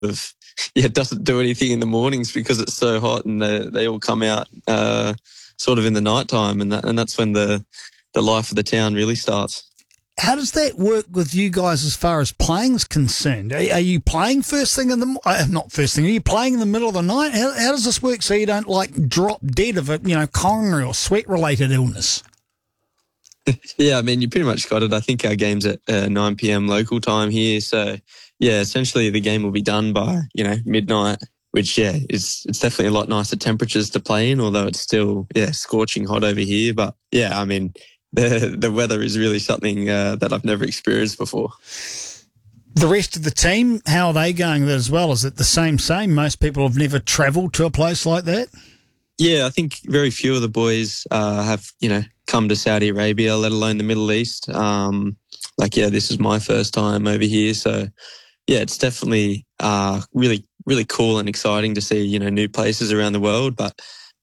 of, yeah, it doesn't do anything in the mornings because it's so hot, and they all come out sort of in the night time, and that's when the life of the town really starts. How does that work with you guys as far as playing is concerned? Are you playing first thing in the not first thing? Are you playing in the middle of the night? How does this work so you don't like drop dead of a coronary or sweat related illness? Yeah, I mean, you pretty much got it. I think our game's at 9 p.m. local time here, so yeah, essentially the game will be done by midnight. Which it's definitely a lot nicer temperatures to play in, although it's still scorching hot over here. But yeah, I mean, the weather is really something that I've never experienced before. The rest of the team, how are they going as well? Is it the same? Most people have never travelled to a place like that? Yeah, I think very few of the boys have, come to Saudi Arabia, let alone the Middle East. This is my first time over here. So, yeah, it's definitely really, really cool and exciting to see, new places around the world. But,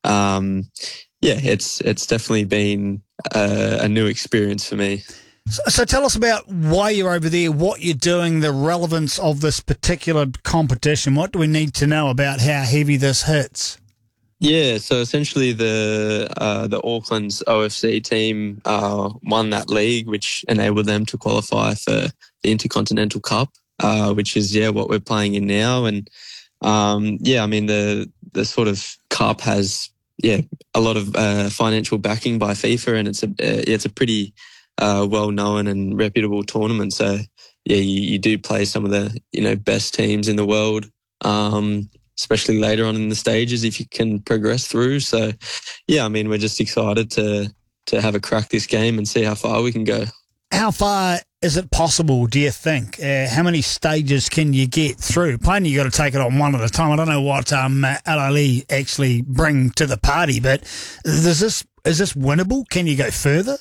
it's definitely been a new experience for me. So tell us about why you're over there, what you're doing, the relevance of this particular competition. What do we need to know about how heavy this hits? Yeah, so essentially the Auckland's OFC team won that league, which enabled them to qualify for the Intercontinental Cup, which is what we're playing in now. And I mean the sort of cup has a lot of financial backing by FIFA, and it's a pretty well known and reputable tournament. So you do play some of the best teams in the world. Especially later on in the stages if you can progress through. So, I mean, we're just excited to have a crack this game and see how far we can go. How far is it possible, do you think? How many stages can you get through? Plainly, you got to take it on one at a time. I don't know what LLE actually bring to the party, but is this winnable? Can you go further?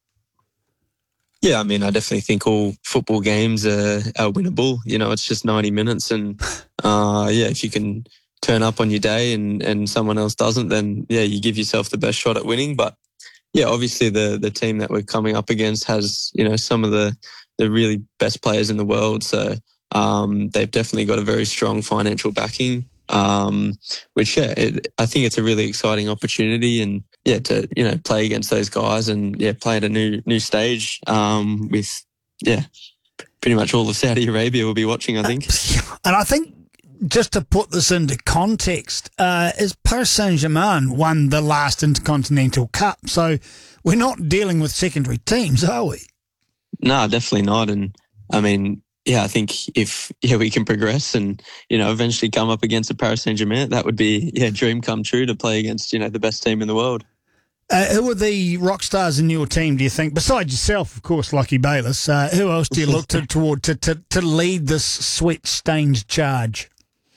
Yeah, I mean, I definitely think all football games are winnable. It's just 90 minutes, and if you can turn up on your day and someone else doesn't, then you give yourself the best shot at winning. But obviously the team that we're coming up against has some of the really best players in the world, so they've definitely got a very strong financial backing. Which I think it's a really exciting opportunity, and to play against those guys and play at a new stage with pretty much all of Saudi Arabia will be watching, I think. And I think just to put this into context, is Paris Saint-Germain won the last Intercontinental Cup, so we're not dealing with secondary teams, are we? No, definitely not. And I mean, I think if we can progress and eventually come up against the Paris Saint-Germain, that would be a dream come true to play against the best team in the world. Who are the rock stars in your team, do you think? Besides yourself, of course, Lachie Bayliss, who else do you look toward to lead this sweat-stained charge?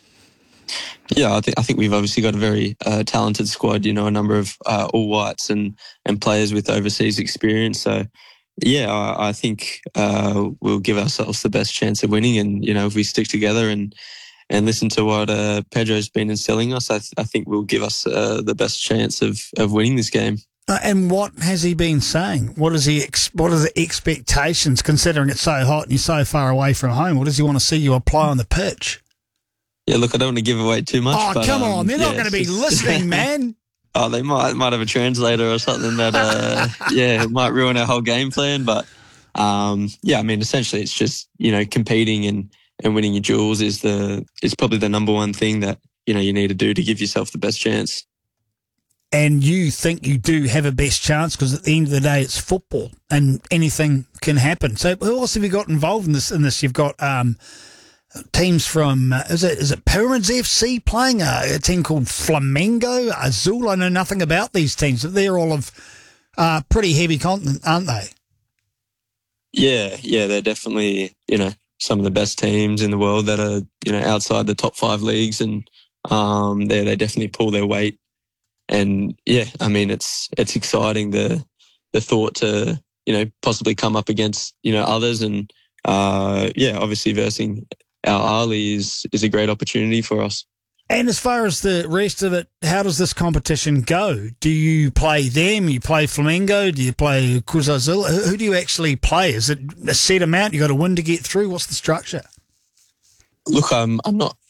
Yeah, I think we've obviously got a very talented squad. A number of all whites and players with overseas experience. So. Yeah, I think we'll give ourselves the best chance of winning, and if we stick together and listen to what Pedro's been instilling us, I think will give us the best chance of winning this game. And what has he been saying? What are the expectations, considering it's so hot and you're so far away from home? What does he want to see you apply on the pitch? Yeah, look, I don't want to give away too much. Oh, come on, they're not going to be listening, man. Oh, they might have a translator or something that, it might ruin our whole game plan. But, I mean, essentially it's just, competing and winning your duels is probably the number one thing that, you need to do to give yourself the best chance. And you think you do have a best chance because at the end of the day, it's football and anything can happen. So who else have you got involved in this? You've got teams from, is it Pyramids FC playing a team called Flamengo, Azul? I know nothing about these teams, but they're all of pretty heavy content, aren't they? Yeah, they're definitely, some of the best teams in the world that are, outside the top 5 leagues, and they definitely pull their weight. And I mean, it's exciting the thought to, possibly come up against, others, and obviously versing our Ali is a great opportunity for us. And as far as the rest of it, how does this competition go? Do you play them? You play Flamengo? Do you play Cruz Azul? Who do you actually play? Is it a set amount? You got to win to get through? What's the structure? Look, I'm not